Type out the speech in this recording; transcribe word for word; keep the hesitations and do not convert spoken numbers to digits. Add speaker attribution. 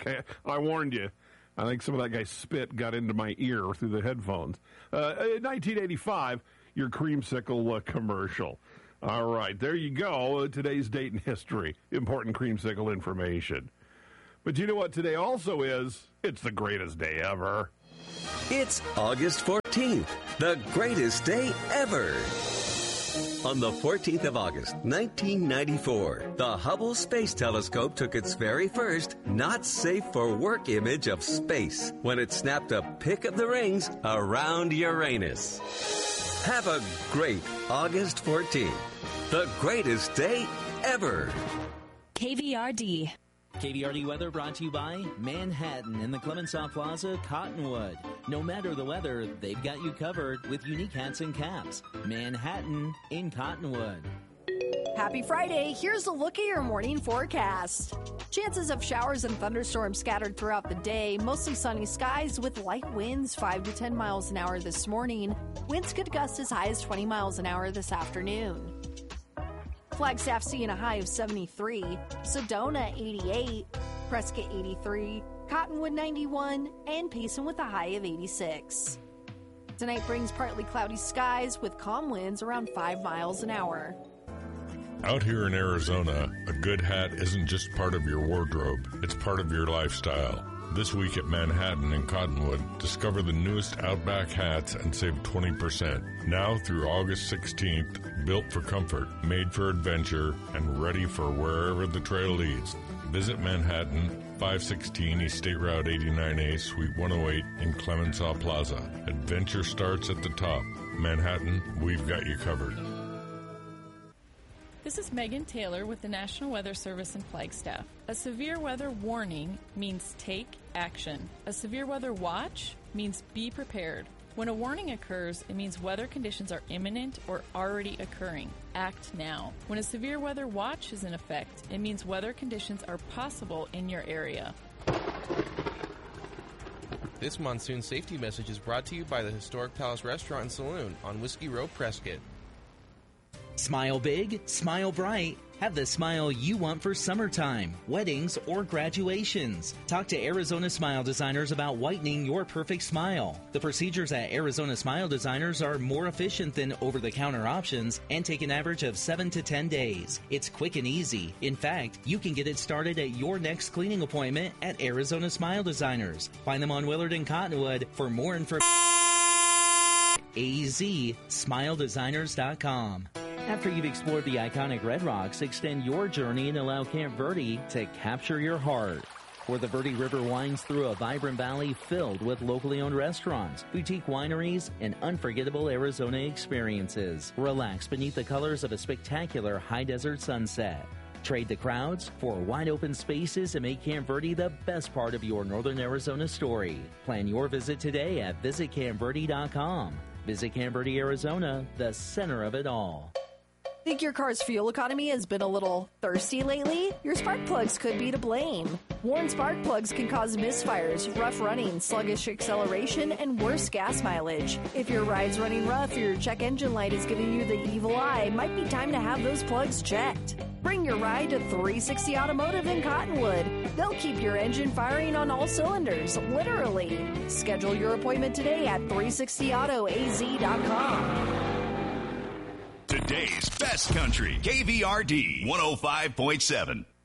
Speaker 1: Okay, I warned you. I think some of that guy's spit got into my ear through the headphones. Uh, in nineteen eighty-five, your creamsicle uh, commercial. All right, there you go. Uh, today's date in history. Important creamsicle information. But you know what today also is? It's the greatest day ever.
Speaker 2: It's August fourteenth, the greatest day ever. On the fourteenth of August, nineteen ninety-four, the Hubble Space Telescope took its very first not safe for work image of space when it snapped a pic of the rings around Uranus. Have a great August fourteenth, the greatest day ever.
Speaker 3: K V R D.
Speaker 4: K V R D weather brought to you by Manhattan in the Clemenceau Plaza, Cottonwood. No matter the weather, they've got you covered with unique hats and caps. Manhattan in Cottonwood.
Speaker 5: Happy Friday. Here's a look at your morning forecast. Chances of showers and thunderstorms scattered throughout the day. Mostly sunny skies with light winds five to ten miles an hour this morning. Winds could gust as high as twenty miles an hour this afternoon. Flagstaff seeing a high of seventy-three, Sedona eighty-eight, Prescott eighty-three, Cottonwood ninety-one, and Payson with a high of eighty-six. Tonight brings partly cloudy skies with calm winds around five miles an hour.
Speaker 6: Out here in Arizona, a good hat isn't just part of your wardrobe, it's part of your lifestyle. This week at Manhattan and Cottonwood, discover the newest Outback hats and save twenty percent. Now through August sixteenth, built for comfort, made for adventure, and ready for wherever the trail leads. Visit Manhattan, five sixteen East State Route eighty-nine A, Suite one oh eight in Clemenceau Plaza. Adventure starts at the top. Manhattan, we've got you covered.
Speaker 7: This is Megan Taylor with the National Weather Service in Flagstaff. A severe weather warning means take action. A severe weather watch means be prepared. When a warning occurs, it means weather conditions are imminent or already occurring. Act now. When a severe weather watch is in effect, it means weather conditions are possible in your area.
Speaker 8: This monsoon safety message is brought to you by the Historic Palace Restaurant and Saloon on Whiskey Row, Prescott.
Speaker 4: Smile big, smile bright. Have the smile you want for summertime, weddings, or graduations. Talk to Arizona Smile Designers about whitening your perfect smile. The procedures at Arizona Smile Designers are more efficient than over-the-counter options and take an average of seven to ten days. It's quick and easy. In fact, you can get it started at your next cleaning appointment at Arizona Smile Designers. Find them on Willard and Cottonwood. For more information, A Z smile designers dot com. After you've explored the iconic Red Rocks, extend your journey and allow Camp Verde to capture your heart. Where the Verde River winds through a vibrant valley filled with locally owned restaurants, boutique wineries, and unforgettable Arizona experiences. Relax beneath the colors of a spectacular high desert sunset. Trade the crowds for wide open spaces and make Camp Verde the best part of your Northern Arizona story. Plan your visit today at visit camp verde dot com. Visit Camp Verde, Arizona, the center of it all.
Speaker 5: Think your car's fuel economy has been a little thirsty lately? Your spark plugs could be to blame. Worn spark plugs can cause misfires, rough running, sluggish acceleration, and worse gas mileage. If your ride's running rough, your check engine light is giving you the evil eye, might be time to have those plugs checked. Bring your ride to three sixty Automotive in Cottonwood. They'll keep your engine firing on all cylinders, literally. Schedule your appointment today at three sixty auto a z dot com.
Speaker 9: Today's best country, K V R D one oh five point seven.